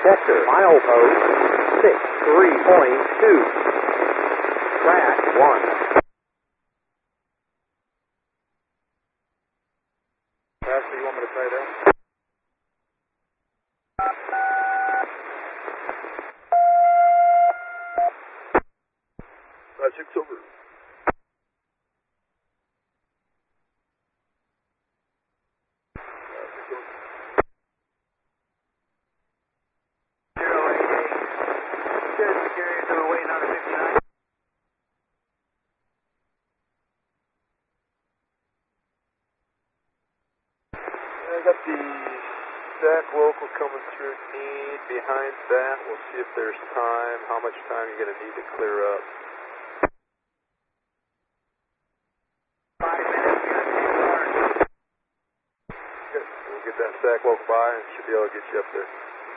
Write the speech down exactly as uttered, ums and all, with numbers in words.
Sector, milepost six three point two. Track one. Pastor, you want me to say that? Five six over. I got the stack local coming through need. Behind that, we'll see if there's time, how much time you're going to need to clear up. Five minutes. Good. We'll get that stack local by and should be able to get you up there.